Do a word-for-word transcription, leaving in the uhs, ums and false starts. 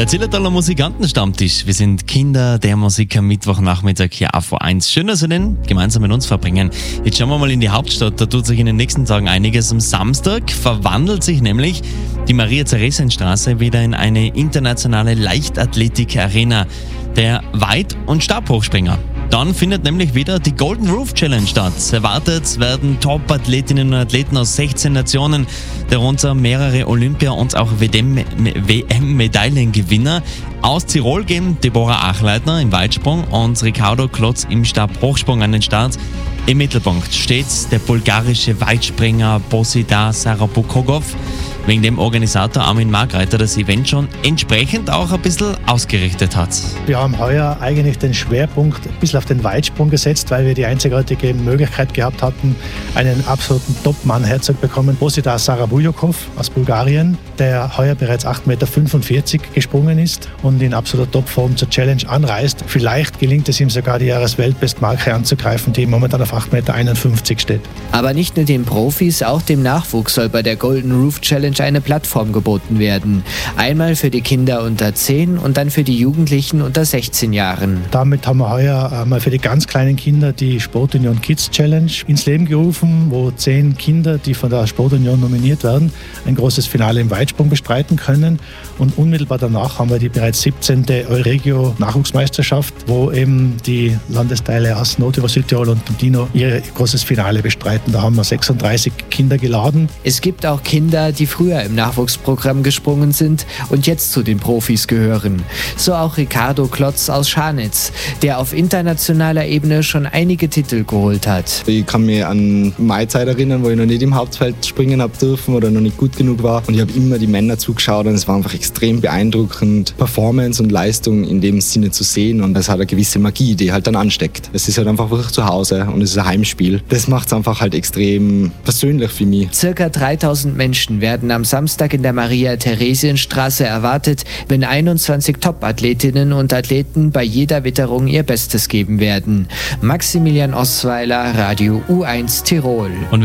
Der Zillertaler Musikantenstammtisch. Wir sind Kinder der Musik am Mittwochnachmittag hier auf O eins. Schön, dass Sie den gemeinsam mit uns verbringen. Jetzt schauen wir mal in die Hauptstadt. Da tut sich in den nächsten Tagen einiges. Am Samstag verwandelt sich nämlich die Maria-Theresien-Straße wieder in eine internationale Leichtathletik-Arena der Weit- und Stabhochspringer. Dann findet nämlich wieder die Golden Roof Challenge statt. Erwartet werden Top-Athletinnen und Athleten aus sechzehn Nationen, darunter mehrere Olympia- und auch W M-Medaillengewinner. Aus Tirol gehen Deborah Achleitner im Weitsprung und Ricardo Klotz im Stabhochsprung an den Start. Im Mittelpunkt steht der bulgarische Weitspringer Bosida Sarabukogov, wegen dem Organisator Armin Margreiter das Event schon entsprechend auch ein bisschen ausgerichtet hat. Wir haben heuer eigentlich den Schwerpunkt ein bisschen auf den Weitsprung gesetzt, weil wir die einzigartige Möglichkeit gehabt hatten, einen absoluten Top-Mann herzubekommen. Bosida Sarabukogov aus Bulgarien, der heuer bereits acht Komma fünfundvierzig Meter gesprungen ist und in absoluter Topform zur Challenge anreist. Vielleicht gelingt es ihm sogar, die Jahresweltbestmarke anzugreifen, die momentan auf acht Komma einundfünfzig Meter steht. Aber nicht nur den Profis, auch dem Nachwuchs soll bei der Golden Roof Challenge eine Plattform geboten werden. Einmal für die Kinder unter zehn und dann für die Jugendlichen unter sechzehn Jahren. Damit haben wir heuer einmal für die ganz kleinen Kinder die Sportunion Kids Challenge ins Leben gerufen, wo zehn Kinder, die von der Sportunion nominiert werden, ein großes Finale im Weitsprung bestreiten können. Und unmittelbar danach haben wir die bereits siebzehnte Euregio Nachwuchsmeisterschaft, wo eben die Landesteile Assen, Nordtirol, Südtirol und Dino ihr großes Finale bestreiten. Da haben wir sechsunddreißig Kinder geladen. Es gibt auch Kinder, die früher im Nachwuchsprogramm gesprungen sind und jetzt zu den Profis gehören. So auch Ricardo Klotz aus Scharnitz, der auf internationaler Ebene schon einige Titel geholt hat. Ich kann mich an meine Zeit erinnern, wo ich noch nicht im Hauptfeld springen habe dürfen oder noch nicht gut genug war. Und ich habe immer die Männer zugeschaut und es war einfach extrem beeindruckend, Performance und Leistung in dem Sinne zu sehen. Und das hat eine gewisse Magie, die halt dann ansteckt. Es ist halt einfach wirklich zu Hause und es ist ein Heimspiel. Das macht es einfach halt extrem persönlich für mich. Circa dreitausend Menschen werden am Samstag in der Maria-Theresien-Straße erwartet, wenn einundzwanzig Top-Athletinnen und Athleten bei jeder Witterung ihr Bestes geben werden. Maximilian Osweiler, Radio U eins Tirol. Und